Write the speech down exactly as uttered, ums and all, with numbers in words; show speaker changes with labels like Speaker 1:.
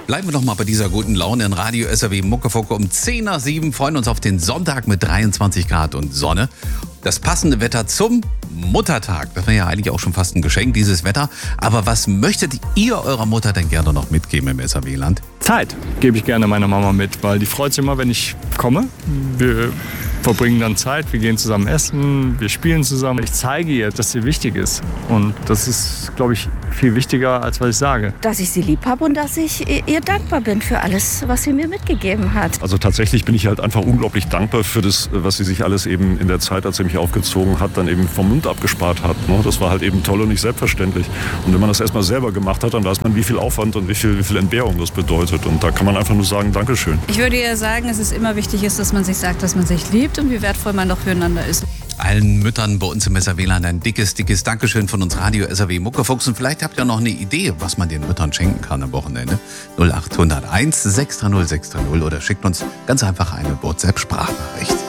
Speaker 1: Bleiben wir noch mal bei dieser guten Laune in Radio S R W Muckefucke um zehn nach sieben. Freuen uns auf den Sonntag mit dreiundzwanzig Grad und Sonne. Das passende Wetter zum Muttertag. Das wäre ja eigentlich auch schon fast ein Geschenk, dieses Wetter. Aber was möchtet ihr eurer Mutter denn gerne noch mitgeben im S R W-Land?
Speaker 2: Zeit gebe ich gerne meiner Mama mit, weil die freut sich immer, wenn ich komme. Wir verbringen dann Zeit, wir gehen zusammen essen, wir spielen zusammen. Ich zeige ihr, dass sie wichtig ist. Und das ist, glaube ich, viel wichtiger, als was ich sage.
Speaker 3: Dass ich sie lieb habe und dass ich ihr dankbar bin für alles, was sie mir mitgegeben hat.
Speaker 4: Also tatsächlich bin ich halt einfach unglaublich dankbar für das, was sie sich alles eben in der Zeit, als sie mich aufgezogen hat, dann eben vom Mund abgespart hat. Das war halt eben toll und nicht selbstverständlich. Und wenn man das erstmal selber gemacht hat, dann weiß man, wie viel Aufwand und wie viel, wie viel Entbehrung das bedeutet. Und da kann man einfach nur sagen, Dankeschön.
Speaker 5: Ich würde ihr sagen, dass es immer wichtig ist, dass man sich sagt, dass man sich liebt und wie wertvoll man doch füreinander ist.
Speaker 1: Allen Müttern bei uns im S R W-Land ein dickes, dickes Dankeschön von uns Radio S R W Muckefuchs. Und vielleicht habt ihr noch eine Idee, was man den Müttern schenken kann am Wochenende. null acht null null eins sechs drei null sechs drei null oder schickt uns ganz einfach eine WhatsApp-Sprachnachricht.